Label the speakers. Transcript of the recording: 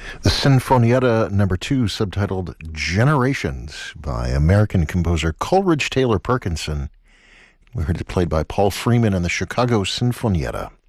Speaker 1: The Sinfonietta Number 2, subtitled Generations by American composer Coleridge Taylor Perkinson. We heard it played by Paul Freeman and the Chicago Sinfonietta.